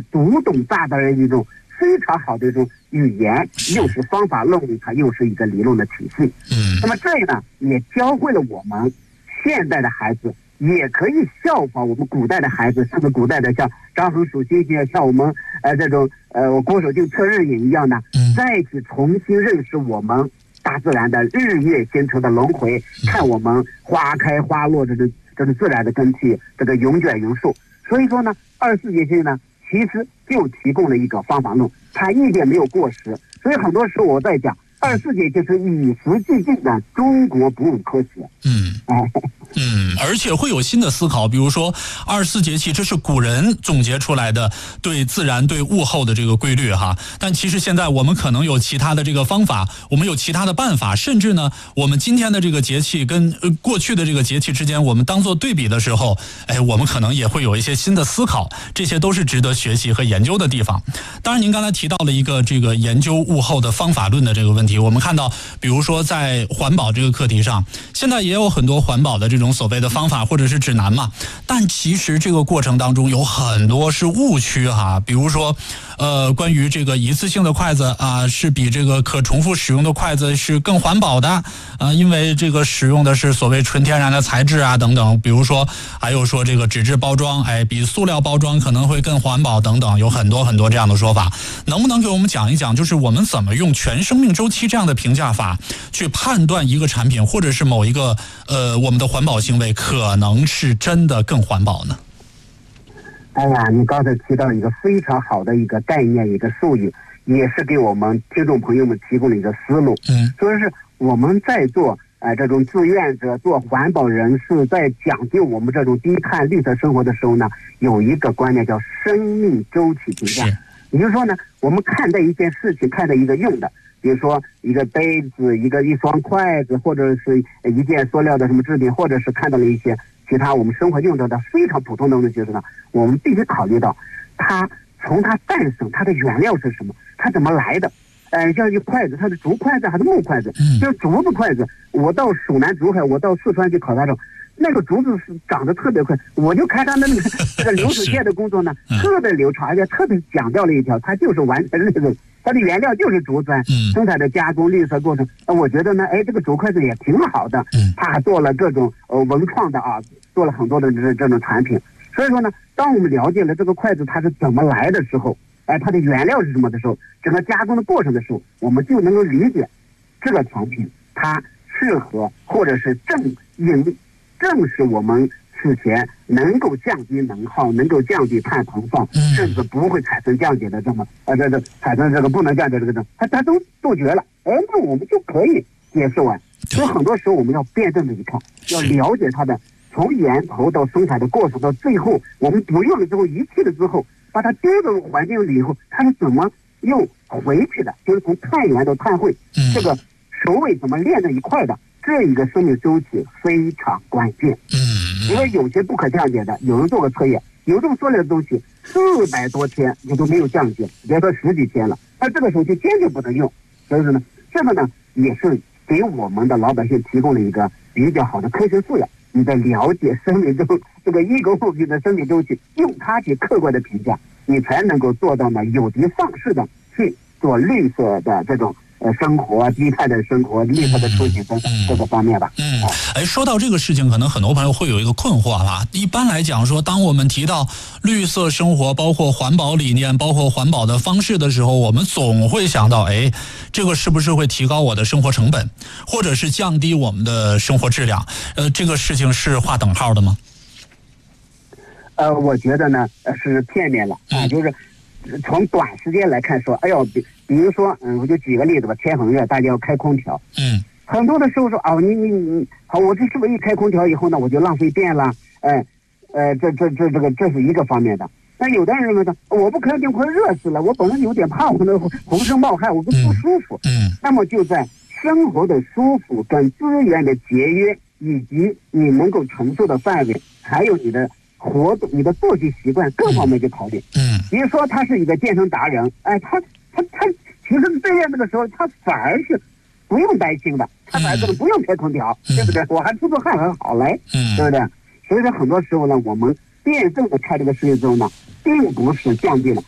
读懂大自然一种非常好的一种语言，又是方法论，它又是一个理论的体系。那么这个呢，也教会了我们现代的孩子也可以效仿我们古代的孩子，甚至古代的像张衡数星星，像我们这种郭守敬测日影一样的，再一起重新认识我们大自然的日月星辰的轮回，看我们花开花落这种自然的更替，这个云卷云舒。所以说呢，24节气呢，其实就提供了一个方法论，它一点没有过时。所以很多时候我在讲，24节气是与时俱进的中国哺乳科学。 而且会有新的思考，比如说24节气，这是古人总结出来的对自然对物候的这个规律哈。但其实现在我们可能有其他的这个方法，我们有其他的办法，甚至呢，我们今天的这个节气跟过去的这个节气之间，我们当做对比的时候，我们可能也会有一些新的思考，这些都是值得学习和研究的地方。当然，您刚才提到了一个这个研究物候的方法论的这个问题，我们看到，比如说在环保这个课题上，现在也有很多环保的这种所谓的方法或者是指南嘛，但其实这个过程当中有很多是误区哈，比如说关于这个一次性的筷子啊，是比这个可重复使用的筷子是更环保的因为这个使用的是所谓纯天然的材质啊等等，比如说还有说这个纸质包装比塑料包装可能会更环保等等，有很多很多这样的说法。能不能给我们讲一讲，就是我们怎么用全生命周期这样的评价法去判断一个产品或者是某一个我们的环保行为可能是真的更环保呢？ 哎呀，你刚才提到一个非常好的一个概念，一个术语，也是给我们听众朋友们提供了一个思路。所以是我们在做这种志愿者、做环保人士，在讲究我们这种低碳绿色生活的时候呢，有一个观念叫生命周期评价。也就是说呢，我们看待一件事情，看待一个用的，比如说一个杯子、一双筷子，或者是一件塑料的什么制品，或者是看到了一些其他我们生活用到的非常普通的东西呢，我们必须考虑到它从它诞生，它的原料是什么，它怎么来的。像一筷子，它是竹筷子还是木筷子？就是竹子筷子。我到蜀南竹海，我到四川去考察的时候，那个竹子是长得特别快，我就看它那个这个流水线的工作呢，特别流畅，而且特别讲究了一条，它就是完成那个它的原料就是竹子，生产的加工绿色过程。我觉得呢，这个竹筷子也挺好的，它还做了各种文创的做了很多的这种产品。所以说呢，当我们了解了这个筷子它是怎么来的时候，它的原料是什么的时候，整个加工的过程的时候，我们就能够理解这个产品它适合或者是正是我们此前能够降低能耗，能够降低碳排放，甚至不会产生降解的这么产生这个不能降解这个它都杜绝了，那我们就可以接受啊。所以很多时候我们要辩证的一看，要了解它的从源头到生产的过程，到最后我们不用了之后遗弃了之后，把它丢到环境里以后，它是怎么又回去的，就是从碳源到碳汇，这个首尾怎么连在一块的，这一个生命周期非常关键。因为有些不可降解的，有人做过测验，有种塑料的东西400多天你都没有降解，别说10几天了，那这个时候就坚决不能用。所以说呢，这个呢也是给我们的老百姓提供了一个比较好的科学素养。你在了解生命周这个一个物品的生命周期，用它去客观的评价，你才能够做到呢有的放矢的去做绿色的这种生活、低碳的生活、绿色的出行等等这个方面吧。 说到这个事情，可能很多朋友会有一个困惑啦。一般来讲说，当我们提到绿色生活，包括环保理念，包括环保的方式的时候，我们总会想到，这个是不是会提高我的生活成本，或者是降低我们的生活质量？这个事情是划等号的吗？ 我觉得呢是片面了就是从短时间来看说，比如说我就举个例子吧，天很热，大家要开空调，很多的时候说你好，我这是不是一开空调以后呢，我就浪费电了？这是一个方面的。那有的人认为呢，我不开电快热死了，我本来有点怕，我浑身冒汗，我不舒服。那么就在生活的舒服跟资源的节约，以及你能够承受的范围，还有你的活动、你的作息习惯各方面去考虑。比如说他是一个健身达人，他其实对面那个时候他反而是不用担心的，他反正不用开空调，对不对？我还出汗很好嘞，对不对？所以说很多时候呢，我们辩证的看这个事情之后呢，并不是降低了，